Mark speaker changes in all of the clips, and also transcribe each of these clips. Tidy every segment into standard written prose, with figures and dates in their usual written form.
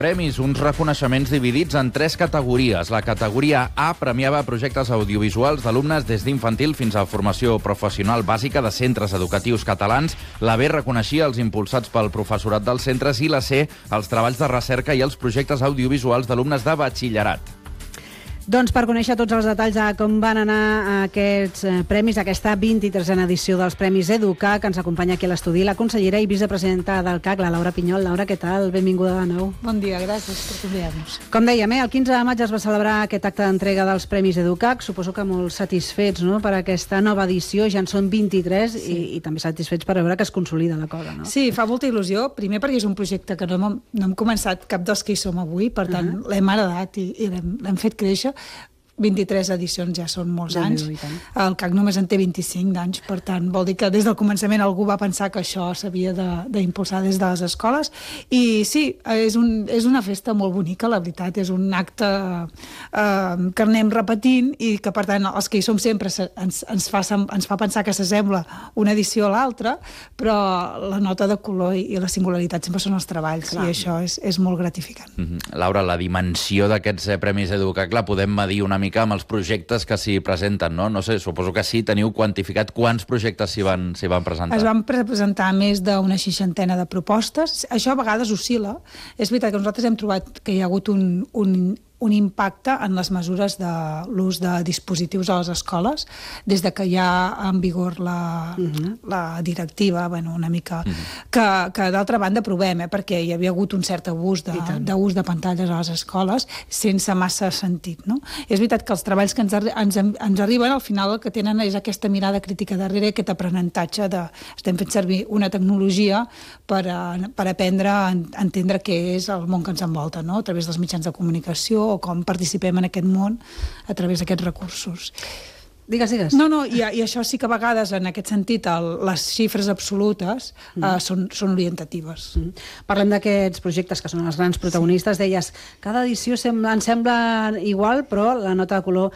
Speaker 1: Premis, uns reconeixements dividits en 3 categories. La categoria A premiava projectes audiovisuals d'alumnes des d'infantil fins a formació professional bàsica de centres educatius catalans. La B reconeixia els impulsats pel professorat dels centres i la C els treballs de recerca i els projectes audiovisuals d'alumnes de batxillerat.
Speaker 2: Doncs per conèixer tots els detalls de com van anar aquests premis, aquesta 23a edició dels Premis EduCAC, ens acompanya aquí a l'estudi la consellera i vicepresidenta del CAC, la Laura Pinyol. Laura, què tal? Benvinguda de nou.
Speaker 3: Bon dia, gràcies per convidar-nos.
Speaker 2: Com dèiem, el 15 de maig es va celebrar aquest acte d'entrega dels Premis EduCAC. Suposo que molt satisfets, no?, per aquesta nova edició, ja en són 23, sí. i també satisfets per veure que es consolida la cosa, no?
Speaker 3: Sí, fa molta il·lusió. Primer perquè és un projecte que no hem començat cap dels que hi som avui, per tant, l'hem heredat i l'hem fet créixer. 23 edicions ja són molts anys. El CAC només en té 25 d'anys, per tant, vol dir que des del començament algú va pensar que això s'havia d'impulsar des de les escoles. I sí, és una festa molt bonica, la veritat. És un acte que anem repetint i que, per tant, els que hi som sempre ens fa pensar que s'assembla una edició a l'altra, però la nota de color i la singularitat sempre són els treballs. Clar. I això és molt gratificant.
Speaker 1: Laura, la dimensió d'aquests Premis EduCAC la podem medir una mica amb els projectes que s'hi presenten, no? No sé, suposo que sí, teniu quantificat quants projectes s'hi van presentar.
Speaker 3: Es van presentar més d'una 60ena de propostes. Això a vegades oscil·la. És veritat que nosaltres hem trobat que hi ha hagut un impacte en les mesures de l'ús de dispositius a les escoles, des de que hi ha en vigor la directiva, una mica, que d'altra banda provem, perquè hi havia hagut un cert abús d'ús de pantalles a les escoles sense massa sentit, no? És veritat que els treballs que ens arriben, al final el que tenen és aquesta mirada crítica darrere, aquest aprenentatge estem fent servir una tecnologia per aprendre a entendre què és el món que ens envolta, no? A través dels mitjans de comunicació, o com participem en aquest món a través d'aquests recursos.
Speaker 2: Digues.
Speaker 3: No, i això sí que a vegades, en aquest sentit, les xifres absolutes són orientatives.
Speaker 2: Parlem d'aquests projectes que són els grans protagonistes. Deies, cada edició ens sembla igual, però la nota de color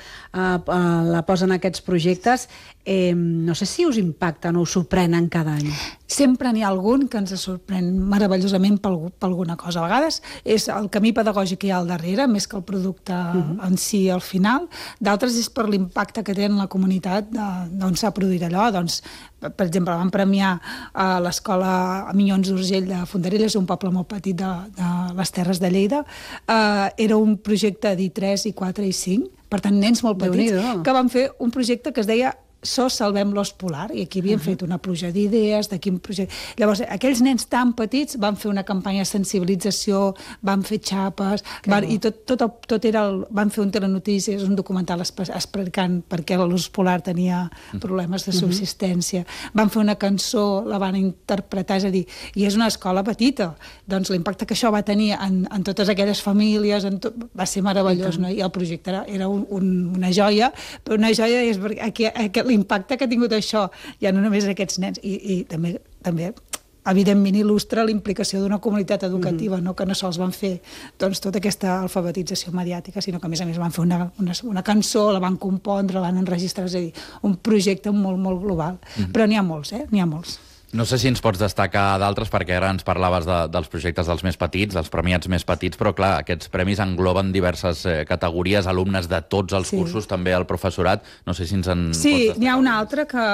Speaker 2: la posen aquests projectes. No sé si us impacten o us sorprenen cada any.
Speaker 3: Sempre n'hi ha algun que ens sorprèn meravellosament per alguna cosa. A vegades és el camí pedagògic que hi ha al darrere, més que el producte en si al final. D'altres és per l'impacte que té en la comunitat d'on s'ha produït allò. Doncs, per exemple, vam premiar a l'escola Minyons d'Urgell de Fondarelles, un poble molt petit de les Terres de Lleida. Era un projecte d'I3, I4 i 5, per tant, nens molt petits, que van fer un projecte que es deia SOS Salvem l'Ós Polar, i aquí havien fet una pluja d'idees de quin projecte. Llavors, aquells nens tan petits van fer una campanya de sensibilització, van fer xapes, i tot era... Van fer un telenotícies, un documental explicant per què l'ós polar tenia problemes de subsistència. Van fer una cançó, la van interpretar, és a dir, i és una escola petita. Doncs l'impacte que això va tenir en totes aquelles famílies va ser meravellós, no? I el projecte era una joia, però una joia és perquè l'impacte que ha tingut això, ja no només aquests nens, i també evidentment il·lustra la implicació d'una comunitat educativa, no? Que no sols van fer tota aquesta alfabetització mediàtica, sinó que a més van fer una cançó, la van compondre, la van enregistrar, és a dir, un projecte molt, molt global. Però n'hi ha molts, n'hi ha molts.
Speaker 1: No sé si ens pots destacar d'altres, perquè ara ens parlaves dels projectes dels més petits, dels premiats més petits, però clar, aquests premis engloben diverses categories, alumnes de tots els cursos, també el professorat. No sé si ens en pots destacar.
Speaker 3: Sí, n'hi ha una altra que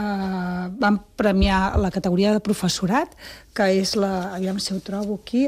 Speaker 3: van premiar la categoria de professorat, que és aviam si ho trobo aquí...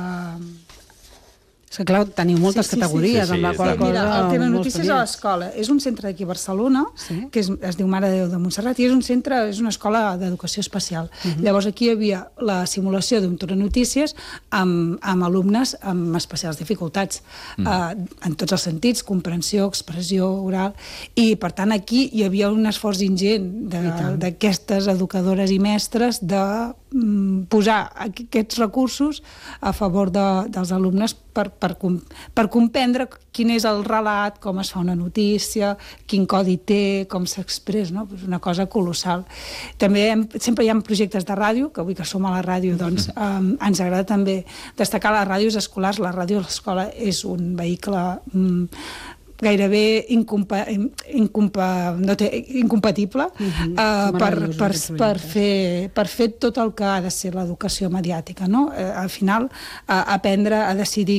Speaker 2: És que, clar, teniu moltes categories amb la qual cosa...
Speaker 3: Mira, el Telenotícies a l'escola és un centre d'aquí a Barcelona, que es diu Mare de Déu de Montserrat, i és una escola d'educació especial. Llavors aquí hi havia la simulació d'un Telenotícies amb alumnes amb especials dificultats, en tots els sentits, comprensió, expressió oral, i per tant aquí hi havia un esforç ingent d'aquestes educadores i mestres de posar aquests recursos a favor dels alumnes per comprendre quin és el relat, com es fa una notícia, quin codi té, com s'expressa, no? És una cosa colossal. També sempre hi ha projectes de ràdio, que avui que som a la ràdio, doncs ens agrada també destacar les ràdios escolars. La ràdio a l'escola és un vehicle gairebé incompatible per fer tot el que ha de ser l'educació mediàtica, no? Al final, aprendre a decidir